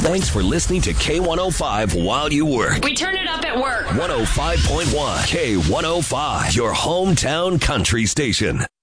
Thanks for listening to K105 while you work. We turn it up at work. 105.1 K105, your hometown country station.